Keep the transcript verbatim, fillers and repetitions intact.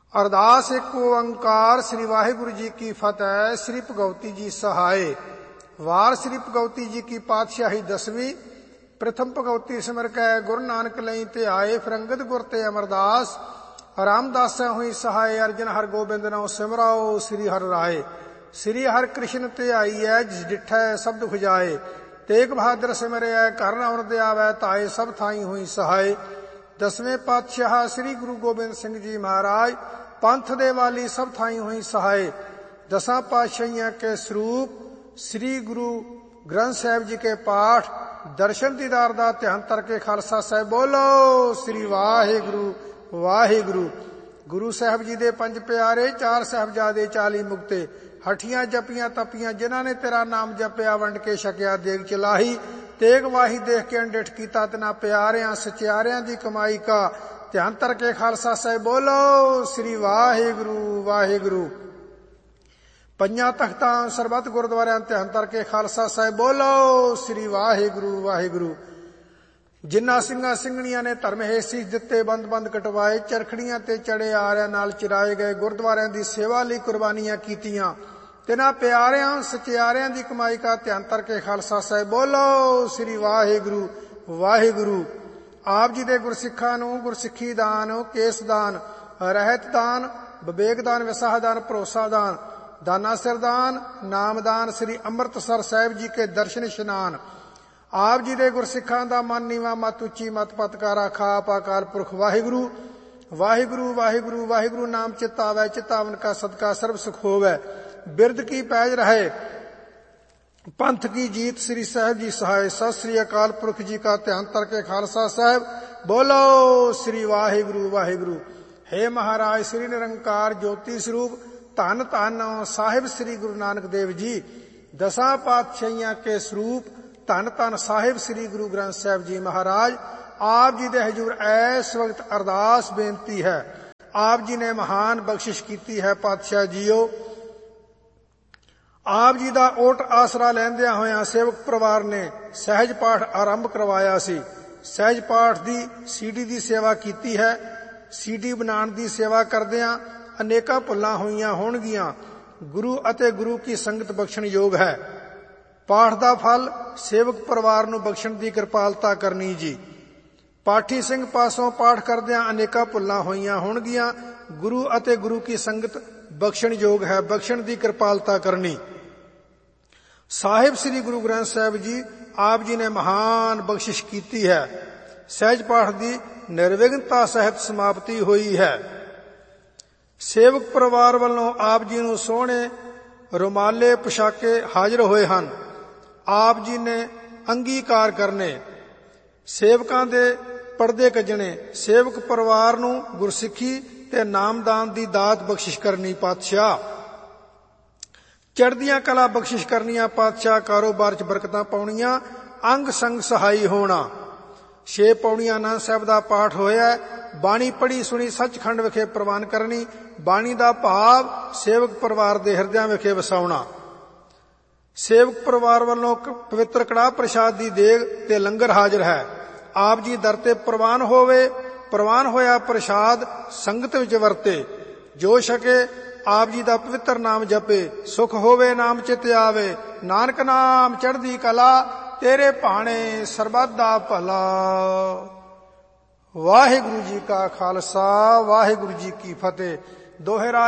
ਅਰਦਾਸ ਇੱਕ ਓੰਕਾਰ ਸ੍ਰੀ ਵਾਹਿਗੁਰੂ ਜੀ ਕੀ ਫਤਿਹ। ਸ੍ਰੀ ਭਗਵਤੀ ਜੀ ਸਹਾਏ। ਵਾਰ ਸ੍ਰੀ ਭਗਵਤੀ ਜੀ ਕੀ ਪਾਤਸ਼ਾਹੀ ਦਸਵੀਂ। ਪ੍ਰਥਮ ਭਗਵਤੀ ਸਿਮਰ ਕੈ ਗੁਰੂ ਨਾਨਕ ਲਈ ਤੇ ਆਏ। ਫਿਰੰਗਦ ਗੁਰ ਤੇ ਅਮਰਦਾਸ ਰਾਮਦਾਸੈ ਹੋਈ ਸਹਾਏ। ਅਰਜਨ ਹਰ ਗੋਬਿੰਦ ਨਾਉ ਸਿਮਰਾਓ ਸ੍ਰੀ ਹਰਿ ਰਾਏ। ਸ੍ਰੀ ਹਰਿ ਕ੍ਰਿਸ਼ਨ ਤੇ ਆਈ ਹੈ ਜਿਸ ਡਿਠੈ ਸਬਦ ਖੁਜਾਏ। ਤੇਗ ਬਹਾਦਰ ਸਿਮਰਿਐ ਘਰ ਅਮਰਦ ਆਵੈ ਧਾਏ। ਸਭ ਥਾਈ ਹੋਈ ਸਹਾਏ। ਦਸਵੇਂ ਪਾਤਸ਼ਾਹ ਸ੍ਰੀ ਗੁਰੂ ਗੋਬਿੰਦ ਸਿੰਘ ਜੀ ਮਹਾਰਾਜ ਪੰਥ ਦੇ ਵਾਲੀ ਸਭ ਥਾਈ ਹੋਈ ਸਹਾਏ। ਦਸਾਂ ਪਾਤਸ਼ਾਹੀਆਂ ਕੇ ਸਰੂਪ ਸ੍ਰੀ ਗੁਰੂ ਗ੍ਰੰਥ ਸਾਹਿਬ ਜੀ ਕੇ ਪਾਠ ਦਰਸ਼ਨ ਦੀਦਾਰ ਦਾ ਧਿਆਨ ਕਰਕੇ ਖਾਲਸਾ ਸਾਹਿਬ ਬੋਲੋ ਸ੍ਰੀ ਵਾਹਿਗੁਰੂ ਵਾਹਿਗੁਰੂ। ਗੁਰੂ ਸਾਹਿਬ ਜੀ ਦੇ ਪੰਜ ਪਿਆਰੇ ਚਾਰ ਸਾਹਿਬਜ਼ਾਦੇ ਚਾਲੀ ਮੁਕਤੇ ਹਠੀਆਂ ਜਪੀਆਂ ਤਪੀਆਂ ਜਿਨ੍ਹਾਂ ਨੇ ਤੇਰਾ ਨਾਮ ਜਪਿਆ ਵੰਡ ਕੇ ਛਕਿਆ ਦੇਗ ਚਲਾਹੀ। ਤੇਗ ਵਾਹੀ ਦੇਖ ਕੇ ਅੰਡਿਠ ਕੀਤਾ ਤਿਨਾ ਪਿਆਰਿਆਂ ਸਚਿਆਰਿਆਂ ਦੀ ਕਮਾਈ ਕਾ ਧਿਆਨ ਧਰ ਕੇ ਖਾਲਸਾ ਸਾਹਿਬ ਬੋਲੋ ਸ੍ਰੀ ਵਾਹਿਗੁਰੂ ਵਾਹਿਗੁਰੂ। ਪੰਜਾਂ ਤਖਤਾਂ ਸਰਬੱਤ ਗੁਰਦੁਆਰਿਆਂ ਧਿਆਨ ਧਰ ਕੇ ਖਾਲਸਾ ਸਾਹਿਬ ਬੋਲੋ ਸ੍ਰੀ ਵਾਹਿਗੁਰੂ ਵਾਹਿਗੁਰੂ। ਜਿਨ੍ਹਾਂ ਸਿੰਘਾਂ ਸਿੰਘਣੀਆਂ ਨੇ ਧਰਮ ਹੇਠ ਸੀਸ ਦਿੱਤੇ ਬੰਦ ਬੰਦ ਕਟਵਾਏ ਚਰਖੜੀਆਂ ਤੇ ਚੜੇ ਆਰਿਆਂ ਨਾਲ ਚਿਰਾਏ ਗਏ ਗੁਰਦੁਆਰਿਆਂ ਦੀ ਸੇਵਾ ਲਈ ਕੁਰਬਾਨੀਆਂ ਕੀਤੀਆਂ ਤਿਨਾਂ ਪਿਆਰਿਆਂ ਸਚਿਆਰਿਆਂ ਦੀ ਕਮਾਈ ਕਾ ਧਿਆਨ ਧਰ ਕੇ ਖਾਲਸਾ ਸਾਹਿਬ ਬੋਲੋ ਸ੍ਰੀ ਵਾਹਿਗੁਰੂ ਵਾਹਿਗੁਰੂ। ਆਪ ਜੀ ਦੇ ਗੁਰਸਿੱਖਾਂ ਨੂੰ ਗੁਰਸਿੱਖੀ ਦਾਨ ਕੇਸ ਦਾਨ ਰਹਿਤ ਦਾਨ ਵਿਵੇਕ ਦਾਨ ਵਿਸਾਹ ਦਾਨ ਭਰੋਸਾ ਦਾਨ ਦਾਨਾ ਸਿਰਦਾਨ ਨਾਮਦਾਨ ਸ੍ਰੀ ਅੰਮ੍ਰਿਤਸਰ ਸਾਹਿਬ ਜੀ ਕੇ ਦਰਸ਼ਨ ਇਸ਼ਨਾਨ। ਆਪ ਜੀ ਦੇ ਗੁਰਸਿੱਖਾਂ ਦਾ ਮਨ ਨੀਵਾ ਮਤ ਉੱਚੀ ਮਤ ਪਤਕਾਰਾ ਖਾਪ ਆਕਾਰ ਪੁਰਖ ਵਾਹਿਗੁਰੂ ਵਾਹਿਗੁਰੂ ਵਾਹਿਗੁਰੂ ਵਾਹਿਗੁਰੂ। ਨਾਮ ਚਿਤ ਆਵੈ ਚਿਤਾਵਨ ਕਾ ਸਦਕਾ ਸਰਬ ਸੁਖ ਹੋਵੈ ਬਿਰਧ ਕੀ ਪੈਜ ਰਹੇ ਪੰਥ ਕੀ ਜੀਤ ਸ੍ਰੀ ਸਾਹਿਬ ਜੀ ਸਹਾਏ। ਸਤਿ ਸ੍ਰੀ ਅਕਾਲ ਪੁਰਖ ਜੀ ਕਾ ਧਿਆਨ ਧਰ ਕੇ ਖਾਲਸਾ ਸਾਹਿਬ ਬੋਲੋ ਸ੍ਰੀ ਵਾਹਿਗੁਰੂ ਵਾਹਿਗੁਰੂ। ਹੇ ਮਹਾਰਾਜ ਸ੍ਰੀ ਨਿਰੰਕਾਰ ਜੋਤੀ ਸਰੂਪ ਧੰਨ ਧੰਨ ਸਾਹਿਬ ਸ੍ਰੀ ਗੁਰੂ ਨਾਨਕ ਦੇਵ ਜੀ। ਦਸਾਂ ਪਾਤਸ਼ਾਹੀਆਂ ਕੇ ਸਰੂਪ ਧੰਨ ਧੰਨ ਸਾਹਿਬ ਸ੍ਰੀ ਗੁਰੂ ਗ੍ਰੰਥ ਸਾਹਿਬ ਜੀ ਮਹਾਰਾਜ। ਆਪ ਜੀ ਦੇ ਹਜ਼ੂਰ ਐਸ ਵਕਤ ਅਰਦਾਸ ਬੇਨਤੀ ਹੈ। ਆਪ ਜੀ ਨੇ ਮਹਾਨ ਬਖਸ਼ਿਸ਼ ਕੀਤੀ ਹੈ ਪਾਤਸ਼ਾਹ ਜੀਓ। ਆਪ ਜੀ ਦਾ ਓਟ ਆਸਰਾ ਲੈਂਦਿਆਂ ਹੋਇਆਂ ਸੇਵਕ ਪਰਿਵਾਰ ਨੇ ਸਹਿਜ ਪਾਠ ਆਰੰਭ ਕਰਵਾਇਆ ਸੀ। ਸਹਿਜ ਪਾਠ ਦੀ ਸੀਡੀ ਦੀ ਸੇਵਾ ਕੀਤੀ ਹੈ। ਸੀਡੀ ਬਣਾਉਣ ਦੀ ਸੇਵਾ ਕਰਦਿਆਂ ਅਨੇਕਾਂ ਭੁੱਲਾਂ ਹੋਈਆਂ ਹੋਣਗੀਆਂ। ਗੁਰੂ ਅਤੇ ਗੁਰੂ ਕੀ ਸੰਗਤ ਬਖਸ਼ਣ ਯੋਗ ਹੈ। ਪਾਠ ਦਾ ਫਲ ਸੇਵਕ ਪਰਿਵਾਰ ਨੂੰ ਬਖਸ਼ਣ ਦੀ ਕਿਰਪਾਲਤਾ ਕਰਨੀ ਜੀ। ਪਾਠੀ ਸਿੰਘ ਪਾਸੋਂ ਪਾਠ ਕਰਦਿਆਂ ਅਨੇਕਾਂ ਭੁੱਲਾਂ ਹੋਈਆਂ ਹੋਣਗੀਆਂ। ਗੁਰੂ ਅਤੇ ਗੁਰੂ ਕੀ ਸੰਗਤ ਬਖਸ਼ਣ ਯੋਗ ਹੈ ਬਖਸ਼ਣ ਦੀ ਕਿਰਪਾਲਤਾ ਕਰਨੀ। ਸਾਹਿਬ ਸ੍ਰੀ ਗੁਰੂ ਗ੍ਰੰਥ ਸਾਹਿਬ ਜੀ ਆਪ ਜੀ ਨੇ ਮਹਾਨ ਬਖਸ਼ਿਸ਼ ਕੀਤੀ ਹੈ। ਸਹਿਜ ਪਾਠ ਦੀ ਨਿਰਵਿਘਨਤਾ ਸਹਿਤ ਸਮਾਪਤੀ ਹੋਈ ਹੈ। ਸੇਵਕ ਪਰਿਵਾਰ ਵੱਲੋਂ ਆਪ ਜੀ ਨੂੰ ਸੋਹਣੇ ਰੁਮਾਲੇ ਪੁਸ਼ਾਕੇ ਹਾਜ਼ਰ ਹੋਏ ਹਨ। ਆਪ ਜੀ ਨੇ ਅੰਗੀਕਾਰ ਕਰਨੇ ਸੇਵਕਾਂ ਦੇ ਪਰਦੇ ਕੱਜਣੇ ਸੇਵਕ ਪਰਿਵਾਰ ਨੂੰ ਗੁਰਸਿੱਖੀ ਤੇ ਨਾਮਦਾਨ ਦੀ ਦਾਤ ਬਖਸ਼ਿਸ਼ ਕਰਨੀ ਪਾਤਸ਼ਾਹ। ਚੜ੍ਹਦੀਆਂ ਕਲਾ ਬਖਸ਼ਿਸ਼ ਕਰਨੀਆਂ ਪਾਤਸ਼ਾਹ। ਕਾਰੋਬਾਰ 'ਚ ਬਰਕਤਾਂ ਪਾਉਣੀਆਂ ਅੰਗ ਸੰਗ ਸਹਾਈ ਹੋਣਾ। ਛੇ ਪੌੜੀਆਂ ਆਨੰਦ ਸਾਹਿਬ ਦਾ ਪਾਠ ਹੋਇਆ। ਬਾਣੀ ਪੜ੍ਹੀ ਸੁਣੀ ਸੱਚਖੰਡ ਵਿਖੇ ਪ੍ਰਵਾਨ ਕਰਨੀ। ਬਾਣੀ ਦਾ ਭਾਵ ਸੇਵਕ ਪਰਿਵਾਰ ਦੇ ਹਿਰਦਿਆਂ ਵਿਖੇ ਵਸਾਉਣਾ। ਸੇਵਕ ਪਰਿਵਾਰ ਵੱਲੋਂ ਪਵਿੱਤਰ ਕੜਾਹ ਪ੍ਰਸ਼ਾਦ ਦੀ ਦੇਗ ਤੇ ਲੰਗਰ ਹਾਜ਼ਰ ਹੈ। ਆਪ ਜੀ ਦਰ ਤੇ ਪ੍ਰਵਾਨ ਹੋਵੇ। ਪ੍ਰਵਾਨ ਹੋਇਆ ਪ੍ਰਸ਼ਾਦ ਸੰਗਤ ਵਿੱਚ ਵਰਤੇ। ਜੋ ਛਕੇ ਆਪ ਜੀ ਦਾ ਪਵਿੱਤਰ ਨਾਮ ਜਪੇ ਸੁਖ ਹੋਵੇ ਨਾਮ ਚਿਤ ਆਵੇ। ਨਾਨਕ ਨਾਮ ਚੜ੍ਹਦੀ ਕਲਾ ਤੇਰੇ ਭਾਣੇ ਸਰਬੱਤ ਦਾ ਭਲਾ। ਵਾਹਿਗੁਰੂ ਜੀ ਕਾ ਖਾਲਸਾ ਵਾਹਿਗੁਰੂ ਜੀ ਕੀ ਫਤਿਹ। ਦੋਹਰਾ